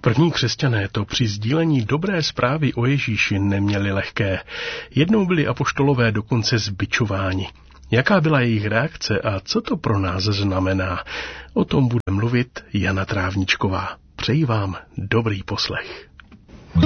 První křesťané to při sdílení dobré zprávy o Ježíši neměli lehké. Jednou byli apoštolové dokonce zbičováni. Jaká byla jejich reakce a co to pro nás znamená? O tom bude mluvit Jana Trávničková. Přeji vám dobrý poslech.